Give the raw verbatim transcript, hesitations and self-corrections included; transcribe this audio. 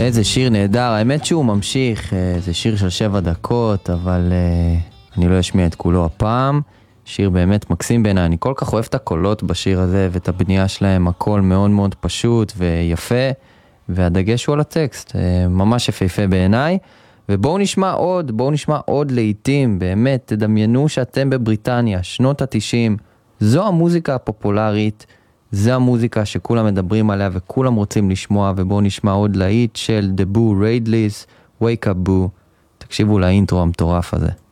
איזה שיר נהדר, האמת שהוא ממשיך, זה שיר של שבע דקות, אבל אני לא אשמיע את כולו הפעם. שיר באמת מקסים בעיניי, אני כל כך אוהב את הקולות בשיר הזה ואת הבנייה שלהם, הכל מאוד מאוד פשוט ויפה, והדגש הוא על הטקסט, ממש יפהפה בעיניי. ובואו נשמע עוד, בואו נשמע עוד לעיתים, באמת, תדמיינו שאתם בבריטניה, שנות ה-תשעים, זו המוזיקה הפופולרית, זו המוזיקה שכולם מדברים עליה וכולם רוצים לשמוע, ובואו נשמע עוד להיט של The Boo Radleys, Wake Up Boo. תקשיבו לאינטרו המטורף הזה.